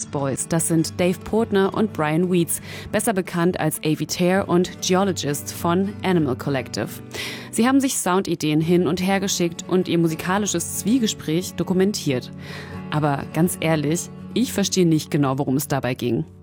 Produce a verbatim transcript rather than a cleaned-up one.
Lost Boys. Das sind Dave Portner und Brian Weeds, besser bekannt als Avi Tare und Geologist von Animal Collective. Sie haben sich Soundideen hin und her geschickt und ihr musikalisches Zwiegespräch dokumentiert. Aber ganz ehrlich, ich verstehe nicht genau, worum es dabei ging.